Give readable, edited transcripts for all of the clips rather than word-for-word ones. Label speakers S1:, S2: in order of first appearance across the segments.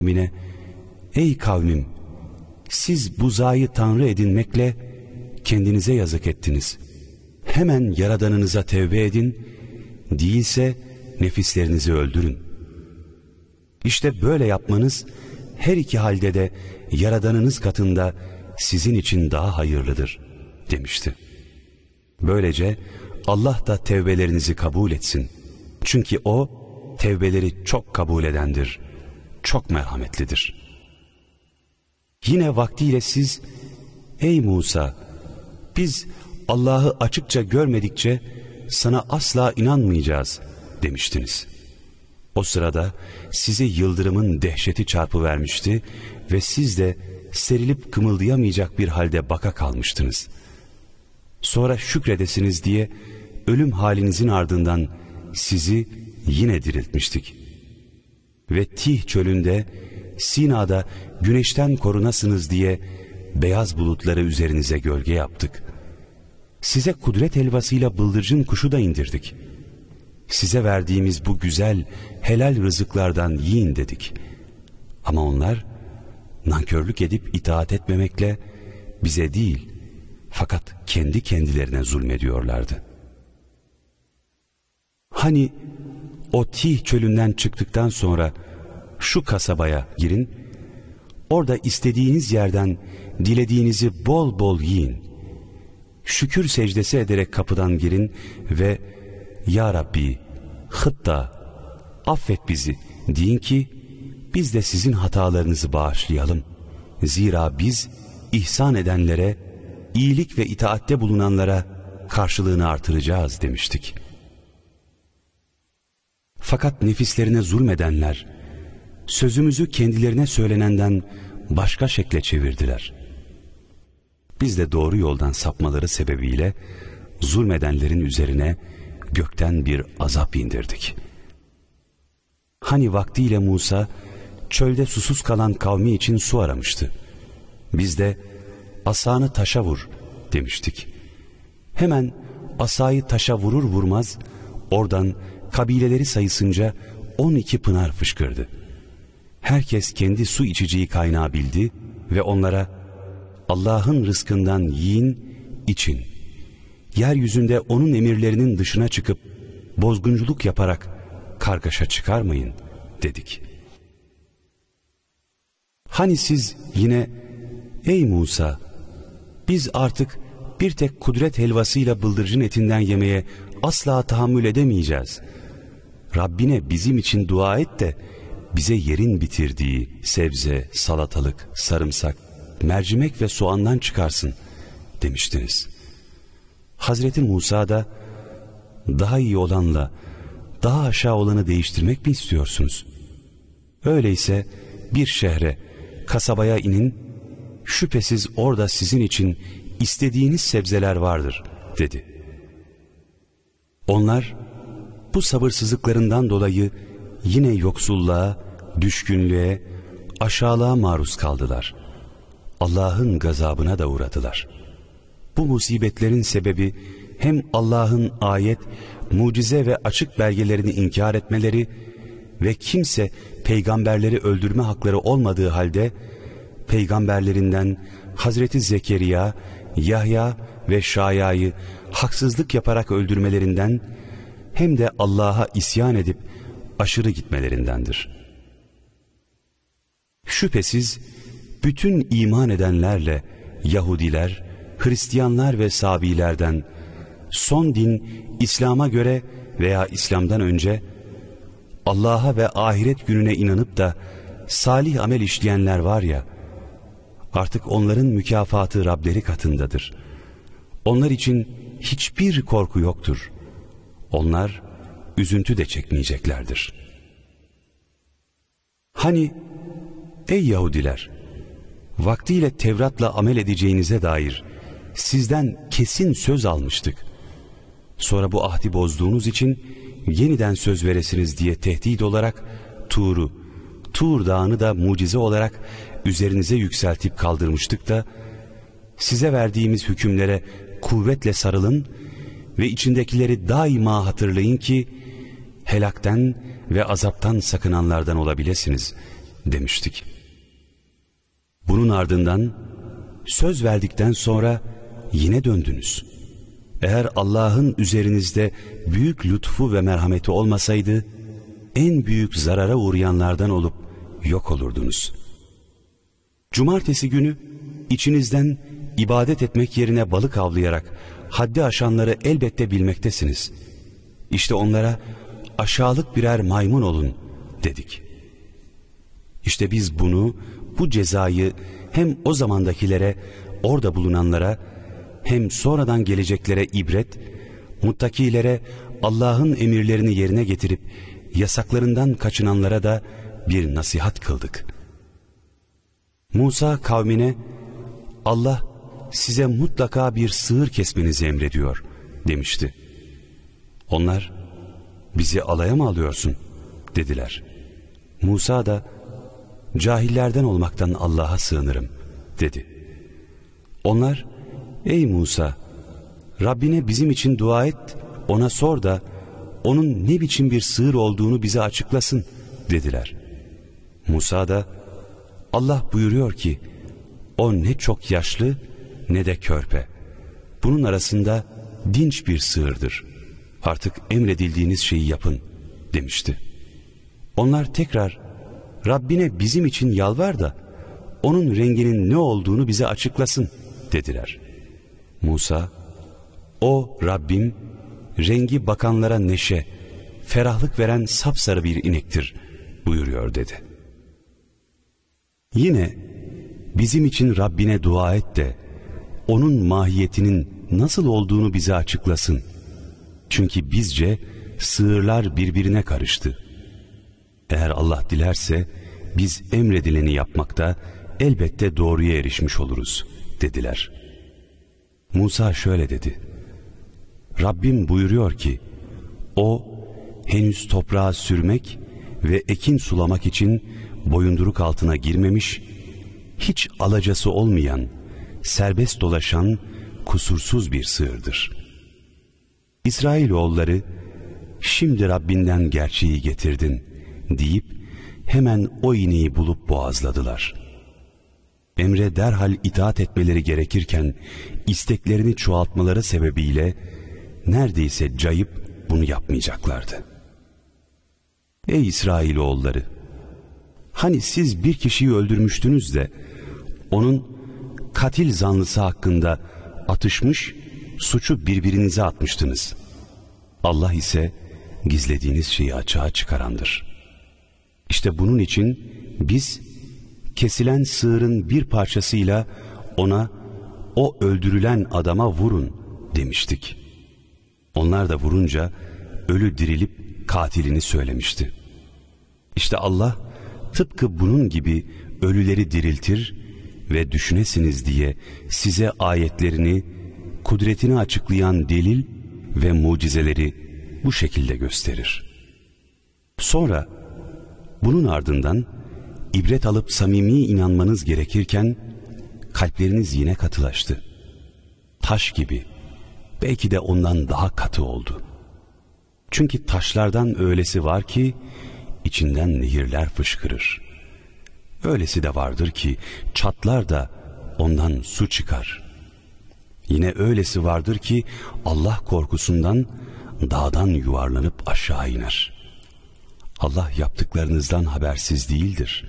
S1: kavmine, ey kavmim, siz buzağı tanrı edinmekle kendinize yazık ettiniz. Hemen Yaradanınıza tevbe edin, değilse nefislerinizi öldürün. İşte böyle yapmanız her iki halde de Yaradanınız katında sizin için daha hayırlıdır demişti. Böylece Allah da tevbelerinizi kabul etsin. Çünkü O tevbeleri çok kabul edendir, çok merhametlidir. Yine vaktiyle siz, ey Musa, biz Allah'ı açıkça görmedikçe sana asla inanmayacağız demiştiniz. O sırada sizi yıldırımın dehşeti çarpıvermişti ve siz de serilip kımıldayamayacak bir halde baka kalmıştınız. Sonra şükredesiniz diye ölüm halinizin ardından sizi yine diriltmiştik. Ve Tih çölünde, Sina'da güneşten korunasınız diye beyaz bulutları üzerinize gölge yaptık. Size kudret helvasıyla bıldırcın kuşu da indirdik. Size verdiğimiz bu güzel, helal rızıklardan yiyin dedik. Ama onlar nankörlük edip itaat etmemekle bize değil, fakat kendi kendilerine zulmediyorlardı. Hani o Tih çölünden çıktıktan sonra şu kasabaya girin, orada istediğiniz yerden dilediğinizi bol bol yiyin. Şükür secdesi ederek kapıdan girin ve Ya Rabbi, hıtta, affet bizi deyin ki biz de sizin hatalarınızı bağışlayalım. Zira biz ihsan edenlere, iyilik ve itaatte bulunanlara karşılığını artıracağız demiştik. Fakat nefislerine zulmedenler, sözümüzü kendilerine söylenenden başka şekle çevirdiler. Biz de doğru yoldan sapmaları sebebiyle zulmedenlerin üzerine gökten bir azap indirdik. Hani vaktiyle Musa çölde susuz kalan kavmi için su aramıştı. Biz de asanı taşa vur demiştik. Hemen asayı taşa vurur vurmaz oradan kabileleri sayısınca 12 pınar fışkırdı. Herkes kendi su içeceği kaynağı bildi ve onlara Allah'ın rızkından yiyin, için. Yeryüzünde onun emirlerinin dışına çıkıp bozgunculuk yaparak kargaşa çıkarmayın dedik. Hani siz yine, ey Musa, biz artık bir tek kudret helvasıyla bıldırcın etinden yemeye asla tahammül edemeyeceğiz. Rabbine bizim için dua et de bize yerin bitirdiği sebze, salatalık, sarımsak, mercimek ve soğandan çıkarsın demiştiniz. Hazreti Musa da daha iyi olanla daha aşağı olanı değiştirmek mi istiyorsunuz? Öyleyse bir şehre, kasabaya inin, şüphesiz orada sizin için istediğiniz sebzeler vardır dedi. Onlar bu sabırsızlıklarından dolayı yine yoksulluğa, düşkünlüğe, aşağılığa maruz kaldılar. Allah'ın gazabına da uğradılar. Bu musibetlerin sebebi hem Allah'ın ayet, mucize ve açık belgelerini inkar etmeleri ve kimse peygamberleri öldürme hakları olmadığı halde peygamberlerinden Hazreti Zekeriya, Yahya ve Şaya'yı haksızlık yaparak öldürmelerinden hem de Allah'a isyan edip aşırı gitmelerindendir. Şüphesiz bütün iman edenlerle Yahudiler, Hristiyanlar ve Sabilerden son din İslam'a göre veya İslam'dan önce Allah'a ve ahiret gününe inanıp da salih amel işleyenler var ya, artık onların mükafatı Rableri katındadır. Onlar için hiçbir korku yoktur. Onlar üzüntü de çekmeyeceklerdir. Hani ey Yahudiler, vaktiyle Tevrat'la amel edeceğinize dair sizden kesin söz almıştık. Sonra bu ahdi bozduğunuz için yeniden söz veresiniz diye tehdit olarak Tur dağını da mucize olarak üzerinize yükseltip kaldırmıştık da size verdiğimiz hükümlere kuvvetle sarılın ve içindekileri daima hatırlayın ki helakten ve azaptan sakınanlardan olabilirsiniz demiştik. Bunun ardından söz verdikten sonra yine döndünüz. Eğer Allah'ın üzerinizde büyük lütfu ve merhameti olmasaydı, en büyük zarara uğrayanlardan olup yok olurdunuz. Cumartesi günü içinizden ibadet etmek yerine balık avlayarak haddi aşanları elbette bilmektesiniz. İşte onlara aşağılık birer maymun olun dedik. İşte biz bu cezayı hem o zamandakilere, orada bulunanlara, hem sonradan geleceklere ibret, muttakilere Allah'ın emirlerini yerine getirip yasaklarından kaçınanlara da bir nasihat kıldık. Musa kavmine, Allah size mutlaka bir sığır kesmenizi emrediyor demişti. Onlar, bizi alaya mı alıyorsun dediler. Musa da, cahillerden olmaktan Allah'a sığınırım dedi. Onlar, ey Musa, Rabbine bizim için dua et, ona sor da onun ne biçim bir sığır olduğunu bize açıklasın dediler. Musa da, Allah buyuruyor ki, o ne çok yaşlı ne de körpe. Bunun arasında dinç bir sığırdır. Artık emredildiğiniz şeyi yapın demişti. Onlar tekrar, Rabbine bizim için yalvar da onun renginin ne olduğunu bize açıklasın dediler. Musa, o Rabbim rengi bakanlara neşe, ferahlık veren sapsarı bir inektir buyuruyor dedi. Yine bizim için Rabbine dua et de onun mahiyetinin nasıl olduğunu bize açıklasın. Çünkü bizce sığırlar birbirine karıştı. Eğer Allah dilerse biz emredileni yapmakta elbette doğruya erişmiş oluruz dediler. Musa şöyle dedi: Rabbim buyuruyor ki, o henüz toprağa sürmek ve ekin sulamak için boyunduruk altına girmemiş, hiç alacası olmayan, serbest dolaşan, kusursuz bir sığırdır. İsrailoğulları, şimdi Rabbinden gerçeği getirdin deyip hemen o ineği bulup boğazladılar. Emre derhal itaat etmeleri gerekirken isteklerini çoğaltmaları sebebiyle neredeyse cayıp bunu yapmayacaklardı. Ey İsrailoğulları! Hani siz bir kişiyi öldürmüştünüz de onun katil zanlısı hakkında atışmış, suçu birbirinize atmıştınız. Allah ise gizlediğiniz şeyi açığa çıkarandır. İşte bunun için biz kesilen sığırın bir parçasıyla ona, o öldürülen adama vurun demiştik. Onlar da vurunca ölü dirilip katilini söylemişti. İşte Allah tıpkı bunun gibi ölüleri diriltir ve düşünesiniz diye size ayetlerini, kudretini açıklayan delil ve mucizeleri bu şekilde gösterir. Sonra bunun ardından ibret alıp samimi inanmanız gerekirken kalpleriniz yine katılaştı. Taş gibi, belki de ondan daha katı oldu. Çünkü taşlardan öylesi var ki içinden nehirler fışkırır. Öylesi de vardır ki çatlar da ondan su çıkar. Yine öylesi vardır ki Allah korkusundan dağdan yuvarlanıp aşağı iner. Allah yaptıklarınızdan habersiz değildir.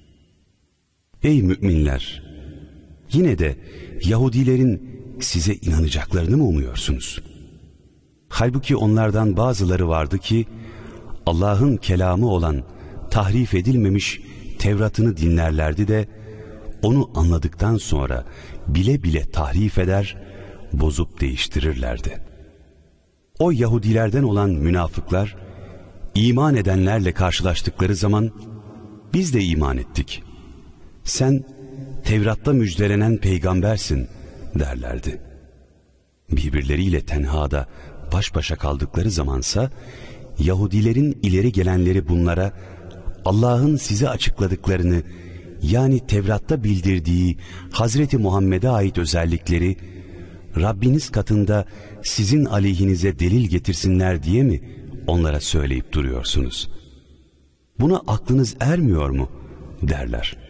S1: Ey müminler! Yine de Yahudilerin size inanacaklarını mı umuyorsunuz? Halbuki onlardan bazıları vardı ki Allah'ın kelamı olan tahrif edilmemiş Tevrat'ını dinlerlerdi de onu anladıktan sonra bile bile tahrif eder, bozup değiştirirlerdi. O Yahudilerden olan münafıklar iman edenlerle karşılaştıkları zaman biz de iman ettik, sen Tevrat'ta müjdelenen peygambersin derlerdi. Birbirleriyle tenhada baş başa kaldıkları zamansa Yahudilerin ileri gelenleri bunlara Allah'ın size açıkladıklarını, yani Tevrat'ta bildirdiği Hazreti Muhammed'e ait özellikleri Rabbiniz katında sizin aleyhinize delil getirsinler diye mi onlara söyleyip duruyorsunuz? Buna aklınız ermiyor mu derler.